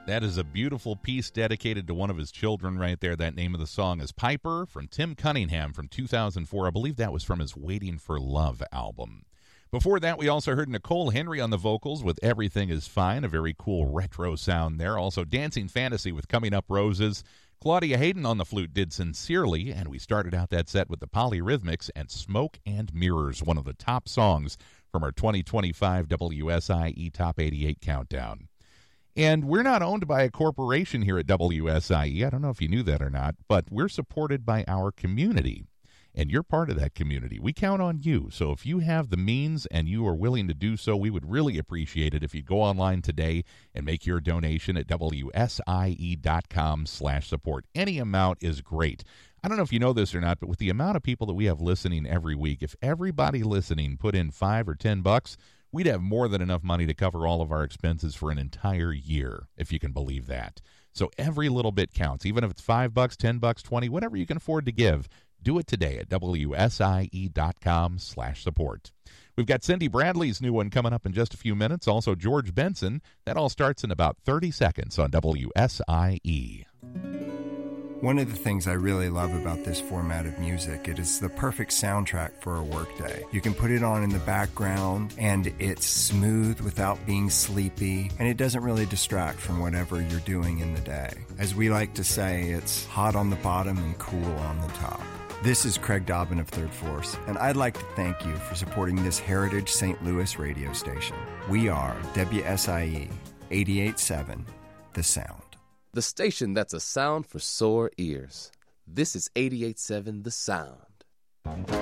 That is a beautiful piece dedicated to one of his children right there. That name of the song is Piper from Tim Cunningham from 2004. I believe that was from his Waiting for Love album. Before that, we also heard Nicole Henry on the vocals with Everything Is Fine, a very cool retro sound there. Also Dancing Fantasy with Coming Up Roses. Claudia Hayden on the flute did Sincerely, and we started out that set with the Polyrhythmics and Smoke and Mirrors, one of the top songs from our 2025 WSIE Top 88 Countdown. And we're not owned by a corporation here at WSIE. I don't know if you knew that or not, but we're supported by our community. And you're part of that community. We count on you. So if you have the means and you are willing to do so, we would really appreciate it if you'd go online today and make your donation at WSIE.com/support. Any amount is great. I don't know if you know this or not, but with the amount of people that we have listening every week, if everybody listening put in $5 or $10, we'd have more than enough money to cover all of our expenses for an entire year, if you can believe that. So every little bit counts, even if it's $5, $10, $20, whatever you can afford to give. Do it today at WSIE.com/support. We've got Cindy Bradley's new one coming up in just a few minutes. Also, George Benson. That all starts in about 30 seconds on WSIE. One of the things I really love about this format of music, it is the perfect soundtrack for a workday. You can put it on in the background, and it's smooth without being sleepy, and it doesn't really distract from whatever you're doing in the day. As we like to say, it's hot on the bottom and cool on the top. This is Craig Dobbin of Third Force, and I'd like to thank you for supporting this Heritage St. Louis radio station. We are WSIE 88.7, The Sound. The station that's a sound for sore ears. This is 88.7 The Sound.